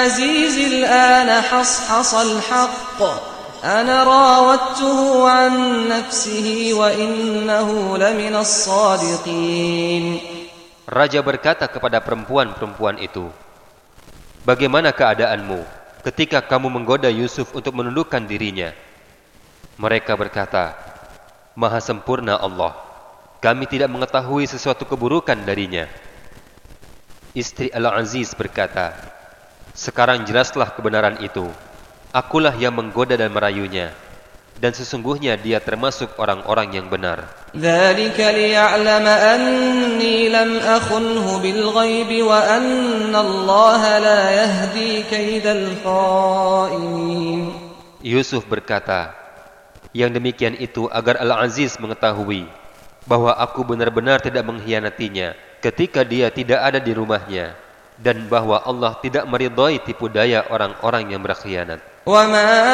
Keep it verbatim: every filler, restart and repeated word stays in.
عزيز الآن حصحص الحق أنا راودته عن نفسه وإنه لمن الصادقين. Raja berkata kepada perempuan-perempuan itu, bagaimana keadaanmu ketika kamu menggoda Yusuf untuk menundukkan dirinya? Mereka berkata, Maha sempurna Allah, kami tidak mengetahui sesuatu keburukan darinya. Istri Al-Aziz berkata, sekarang jelaslah kebenaran itu. Akulah yang menggoda dan merayunya, dan sesungguhnya dia termasuk orang-orang yang benar. ذلك ليعلم أني لم أخنه بالغيب وأن الله لا يهدي كيد الخائنين. Yusuf berkata, yang demikian itu agar Al-Aziz mengetahui bahwa aku benar-benar tidak mengkhianatinya ketika dia tidak ada di rumahnya, dan bahwa Allah tidak meridhai tipu daya orang-orang yang berkhianat.